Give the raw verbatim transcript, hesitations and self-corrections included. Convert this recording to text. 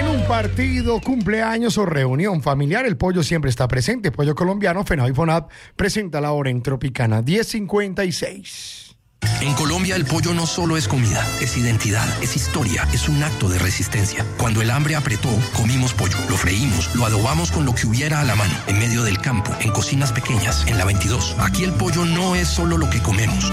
En un partido, cumpleaños o reunión familiar, el pollo siempre está presente. Pollo colombiano, Fenao y Fonab presenta la hora en Tropicana diez cincuenta y seis. En Colombia el pollo no solo es comida, es identidad, es historia, es un acto de resistencia. Cuando el hambre apretó, comimos pollo, lo freímos, lo adobamos con lo que hubiera a la mano, en medio del campo, en cocinas pequeñas, en la veintidós. Aquí el pollo no es solo lo que comemos.